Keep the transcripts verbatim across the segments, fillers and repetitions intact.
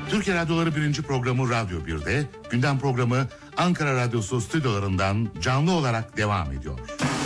Türkiye Radyoları birinci programı Radyo bir'de, gündem programı Ankara Radyosu stüdyolarından canlı olarak devam ediyor.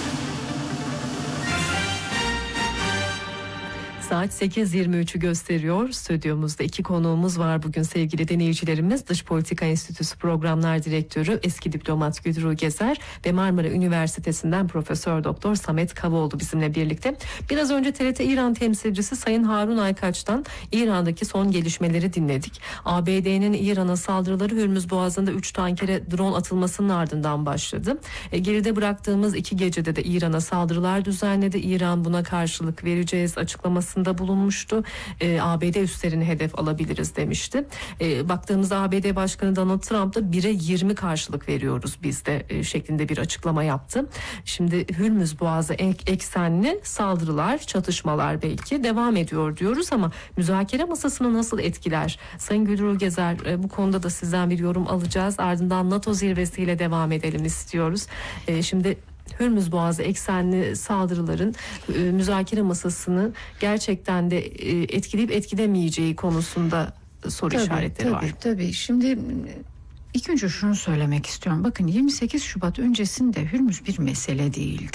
Saat sekiz yirmi üçü gösteriyor. Stüdyomuzda iki konuğumuz var bugün sevgili dinleyicilerimiz. Dış Politika Enstitüsü Programlar Direktörü eski diplomat Güdürü Gezer ve Marmara Üniversitesi'nden Profesör Doktor Samet Kavaoğlu bizimle birlikte. Biraz önce T R T İran temsilcisi Sayın Harun Aykaç'tan İran'daki son gelişmeleri dinledik. A B D'nin İran'a saldırıları Hürmüz Boğazı'nda üç tankere drone atılmasının ardından başladı. E, geride bıraktığımız iki gecede de İran'a saldırılar düzenledi. İran buna karşılık vereceğiz açıklamasını da bulunmuştu. E, A B D üslerini hedef alabiliriz demişti. E, baktığımızda A B D Başkanı Donald Trump da bire yirmi karşılık veriyoruz biz de e, şeklinde bir açıklama yaptı. Şimdi Hürmüz Boğazı ek, eksenli saldırılar, çatışmalar belki devam ediyor diyoruz ama müzakere masasını nasıl etkiler? Sayın Güdürü Gezer, e, bu konuda da sizden bir yorum alacağız. Ardından NATO zirvesiyle devam edelim istiyoruz. E, şimdi Hürmüz Boğazı eksenli saldırıların e, müzakere masasını gerçekten de e, etkileyip etkilemeyeceği konusunda soru tabii, işaretleri tabii, var. Tabii. Şimdi ilk önce şunu söylemek istiyorum. Bakın yirmi sekiz Şubat öncesinde Hürmüz bir mesele değildi.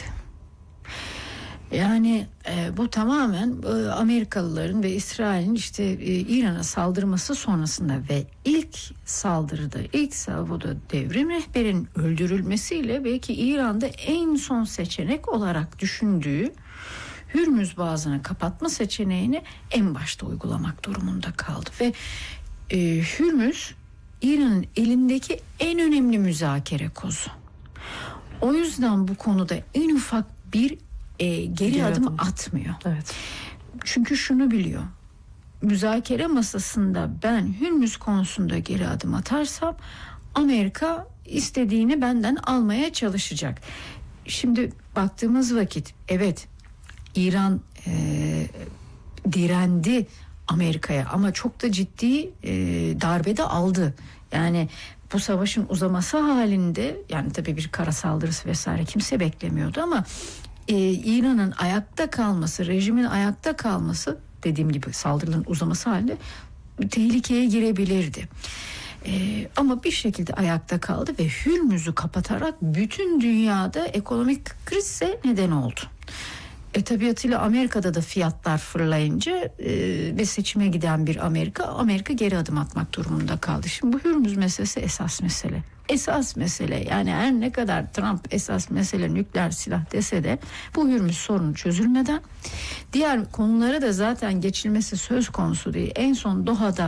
Yani e, bu tamamen e, Amerikalıların ve İsrail'in işte e, İran'a saldırması sonrasında ve ilk saldırıda, ilk salvoda devrim rehberinin öldürülmesiyle belki İran'da en son seçenek olarak düşündüğü Hürmüz Boğazı'nı kapatma seçeneğini en başta uygulamak durumunda kaldı. Ve e, Hürmüz İran'ın elindeki en önemli müzakere kozu. O yüzden bu konuda en ufak bir E, geri, geri adım, adım atmıyor. Evet. Çünkü şunu biliyor. Müzakere masasında ben Hürmüz konusunda geri adım atarsam Amerika istediğini benden almaya çalışacak. Şimdi baktığımız vakit evet İran e, direndi Amerika'ya ama çok da ciddi e, darbe de aldı. Yani bu savaşın uzaması halinde yani tabii bir kara saldırısı vesaire kimse beklemiyordu ama Ee, İran'ın ayakta kalması, rejimin ayakta kalması dediğim gibi saldırıların uzaması halinde tehlikeye girebilirdi. Ee, ama bir şekilde ayakta kaldı ve Hürmüz'ü kapatarak bütün dünyada ekonomik krize neden oldu. E tabiatıyla Amerika'da da fiyatlar fırlayınca e, ve seçime giden bir Amerika, Amerika geri adım atmak durumunda kaldı. Şimdi bu Hürmüz meselesi esas mesele. Esas mesele yani her ne kadar Trump esas mesele nükleer silah dese de bu Hürmüz sorunu çözülmeden diğer konulara da zaten geçilmesi söz konusu değil. En son Doha'da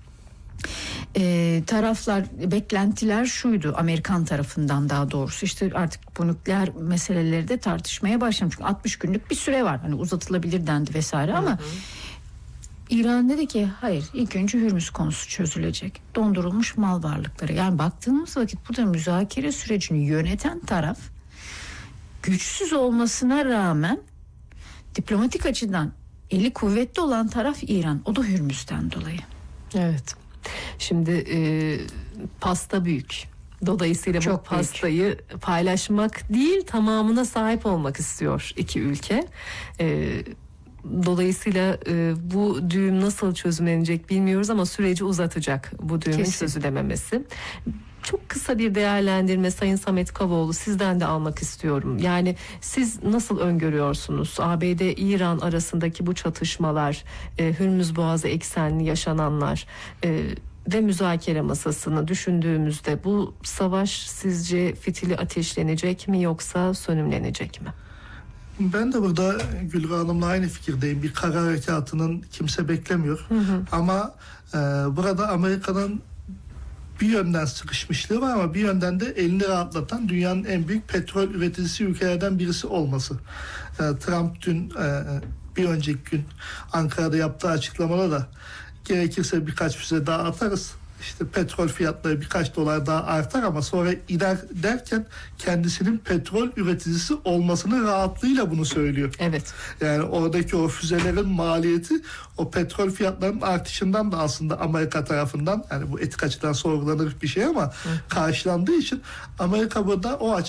e, taraflar beklentiler şuydu Amerikan tarafından daha doğrusu işte artık bu nükleer meseleleri de tartışmaya başlamış. Çünkü altmış günlük bir süre var hani uzatılabilir dendi vesaire ama hı hı. İran dedi ki hayır ilk önce Hürmüz konusu çözülecek. Dondurulmuş mal varlıkları. Yani baktığımız vakit burada müzakere sürecini yöneten taraf güçsüz olmasına rağmen diplomatik açıdan eli kuvvetli olan taraf İran. O da Hürmüz'den dolayı. Evet. Şimdi e, pasta büyük. Dolayısıyla çok bu pastayı büyük. Paylaşmak değil tamamına sahip olmak istiyor iki ülke. Evet. Dolayısıyla e, bu düğüm nasıl çözümlenecek bilmiyoruz ama süreci uzatacak bu düğümün Kesin. çözülememesi. Çok kısa bir değerlendirme Sayın Samet Kavaoğlu sizden de almak istiyorum. Yani siz nasıl öngörüyorsunuz A B D-İran arasındaki bu çatışmalar, e, Hürmüz Boğazı eksenli yaşananlar e, ve müzakere masasını düşündüğümüzde bu savaş sizce fitili ateşlenecek mi yoksa sönümlenecek mi? Ben de burada Gülru Hanım'la aynı fikirdeyim. Bir kara harekatının kimse beklemiyor. Hı hı. Ama e, burada Amerika'nın bir yönden sıkışmışlığı var ama bir yönden de elini rahatlatan dünyanın en büyük petrol üreticisi ülkelerden birisi olması. E, Trump dün e, bir önceki gün Ankara'da yaptığı açıklamada da gerekirse birkaç füze daha atarız. İşte petrol fiyatları birkaç dolar daha artar ama sonra iner derken kendisinin petrol üreticisi olmasının rahatlığıyla bunu söylüyor. Evet. Yani oradaki o füzelerin maliyeti o petrol fiyatlarının artışından da aslında Amerika tarafından yani bu etik açıdan sorgulanır bir şey ama Hı. karşılandığı için Amerika burada o açıdan